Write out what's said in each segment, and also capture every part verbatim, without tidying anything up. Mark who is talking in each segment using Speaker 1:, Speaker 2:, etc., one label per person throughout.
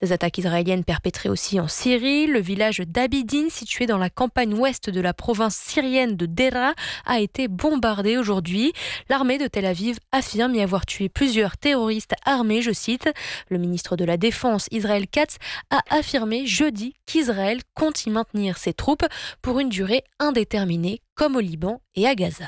Speaker 1: Des attaques israéliennes perpétrées aussi en Syrie. Le village d'Abidine, situé dans la campagne ouest de la province syrienne de Deraa, a été bombardé aujourd'hui. L'armée de Tel Aviv affirme y avoir tué plusieurs terroristes armés, je cite. Le ministre de la Défense, Israël Katz, a affirmé jeudi qu'Israël compte y maintenir ses troupes pour une durée indéterminée, comme au Liban et à Gaza.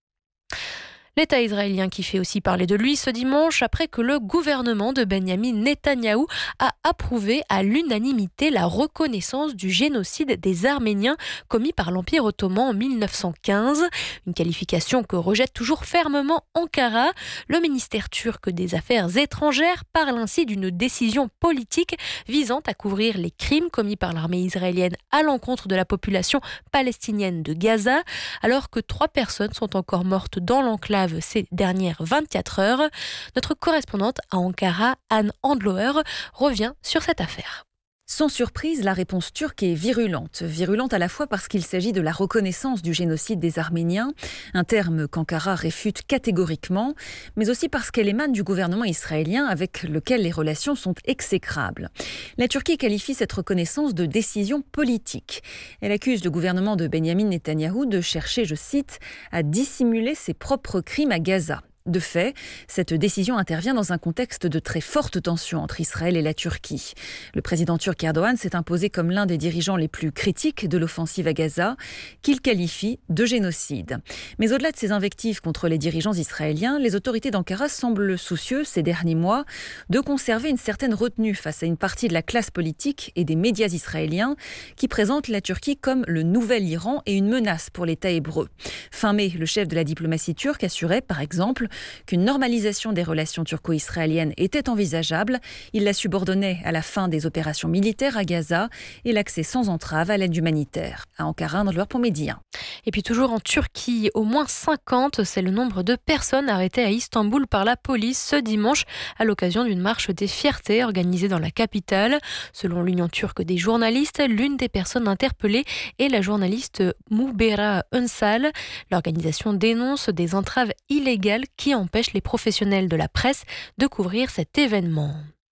Speaker 1: L'État israélien qui fait aussi parler de lui ce dimanche après que le gouvernement de Benyamin Netanyahou a approuvé à l'unanimité la reconnaissance du génocide des Arméniens commis par l'Empire ottoman en mille neuf cent quinze. Une qualification que rejette toujours fermement Ankara. Le ministère turc des Affaires étrangères parle ainsi d'une décision politique visant à couvrir les crimes commis par l'armée israélienne à l'encontre de la population palestinienne de Gaza, alors que trois personnes sont encore mortes dans l'enclave ces dernières vingt-quatre heures. Notre correspondante à Ankara, Anne Andloer, revient sur cette affaire.
Speaker 2: Sans surprise, la réponse turque est virulente. Virulente à la fois parce qu'il s'agit de la reconnaissance du génocide des Arméniens, un terme qu'Ankara réfute catégoriquement, mais aussi parce qu'elle émane du gouvernement israélien avec lequel les relations sont exécrables. La Turquie qualifie cette reconnaissance de décision politique. Elle accuse le gouvernement de Benyamin Netanyahou de chercher, je cite, à dissimuler ses propres crimes à Gaza. De fait, cette décision intervient dans un contexte de très forte tension entre Israël et la Turquie. Le président turc Erdogan s'est imposé comme l'un des dirigeants les plus critiques de l'offensive à Gaza, qu'il qualifie de génocide. Mais au-delà de ces invectives contre les dirigeants israéliens, les autorités d'Ankara semblent soucieuses ces derniers mois de conserver une certaine retenue face à une partie de la classe politique et des médias israéliens qui présentent la Turquie comme le nouvel Iran et une menace pour l'État hébreu. Fin mai, le chef de la diplomatie turque assurait, par exemple, qu'une normalisation des relations turco-israéliennes était envisageable. Il la subordonnait à la fin des opérations militaires à Gaza et l'accès sans entrave à l'aide humanitaire. À Ankara, Andloer pour Média.
Speaker 1: Et puis toujours en Turquie, au moins cinquante, c'est le nombre de personnes arrêtées à Istanbul par la police ce dimanche à l'occasion d'une marche des fiertés organisée dans la capitale. Selon l'Union turque des journalistes, l'une des personnes interpellées est la journaliste Mubera Unsal. L'organisation dénonce des entraves illégales qui empêchent les professionnels de la presse de couvrir cet événement.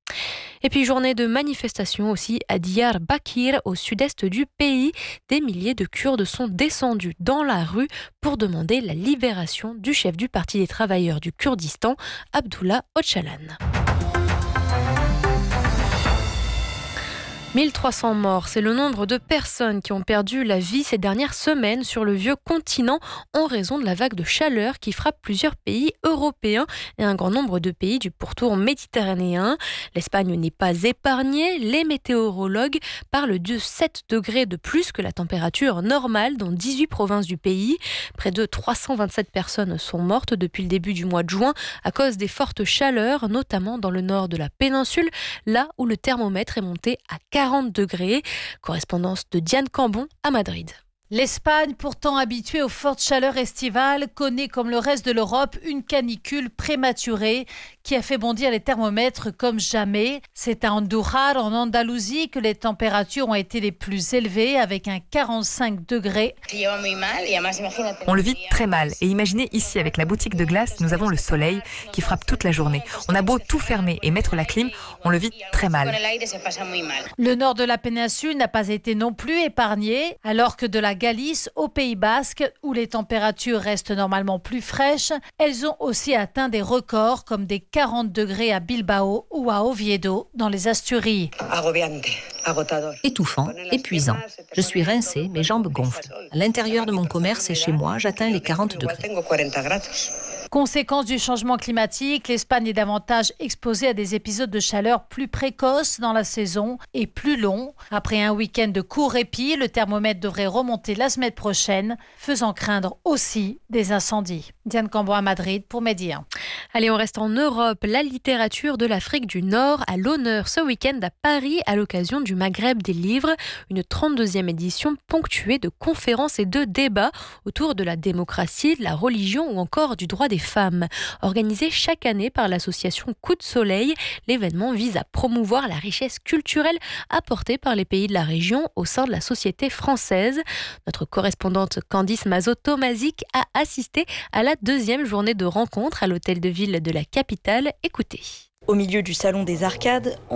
Speaker 1: Et puis journée de manifestation aussi à Diyarbakir, au sud-est du pays. Des milliers de Kurdes sont descendus dans la rue pour demander la libération du chef du Parti des travailleurs du Kurdistan, Abdullah Öcalan. mille trois cents morts, c'est le nombre de personnes qui ont perdu la vie ces dernières semaines sur le vieux continent en raison de la vague de chaleur qui frappe plusieurs pays européens et un grand nombre de pays du pourtour méditerranéen. L'Espagne n'est pas épargnée. Les météorologues parlent de sept degrés de plus que la température normale dans dix-huit provinces du pays. Près de trois cent vingt-sept personnes sont mortes depuis le début du mois de juin à cause des fortes chaleurs, notamment dans le nord de la péninsule, là où le thermomètre est monté à quarante degrés. Correspondance de Diane Cambon à Madrid.
Speaker 3: L'Espagne, pourtant habituée aux fortes chaleurs estivales, connaît comme le reste de l'Europe une canicule prématurée qui a fait bondir les thermomètres comme jamais. C'est à Andújar, en Andalousie, que les températures ont été les plus élevées avec un quarante-cinq degrés.
Speaker 4: On le vit très mal. Et imaginez ici, avec la boutique de glace, nous avons le soleil qui frappe toute la journée. On a beau tout fermer et mettre la clim, on le vit très mal.
Speaker 3: Le nord de la péninsule n'a pas été non plus épargné, alors que de la Galice au Pays Basque, où les températures restent normalement plus fraîches, elles ont aussi atteint des records comme des quarante degrés à Bilbao ou à Oviedo dans les Asturies.
Speaker 5: Étouffant, épuisant. Je suis rincée, mes jambes gonflent. À l'intérieur de mon commerce et chez moi, j'atteins les quarante degrés.
Speaker 3: Conséquence du changement climatique, l'Espagne est davantage exposée à des épisodes de chaleur plus précoces dans la saison et plus longs. Après un week-end de court répit, le thermomètre devrait remonter la semaine prochaine, faisant craindre aussi des incendies. Diane Cambon à Madrid pour Média.
Speaker 1: Allez, on reste en Europe. La littérature de l'Afrique du Nord à l'honneur ce week-end à Paris à l'occasion du Maghreb des livres, une trente-deuxième édition ponctuée de conférences et de débats autour de la démocratie, de la religion ou encore du droit des femmes. Organisé chaque année par l'association Coup de Soleil, l'événement vise à promouvoir la richesse culturelle apportée par les pays de la région au sein de la société française. Notre correspondante Candice Mazot-Tomazic a assisté à la deuxième journée de rencontre à l'hôtel de ville de la capitale. Écoutez.
Speaker 6: Au milieu du salon des Arcades,